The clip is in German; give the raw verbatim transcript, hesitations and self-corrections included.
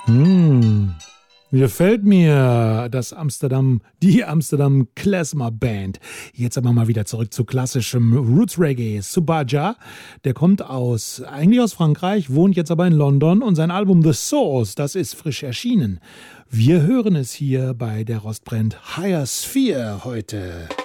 Hm, gefällt mir das Amsterdam, die Amsterdam Klezmer Band. Jetzt aber mal wieder zurück zu klassischem Roots Reggae. Subaja, der kommt aus, eigentlich aus Frankreich, wohnt jetzt aber in London und sein Album The Source, das ist frisch erschienen. Wir hören es hier bei der Rostbrennt Higher Sphere heute.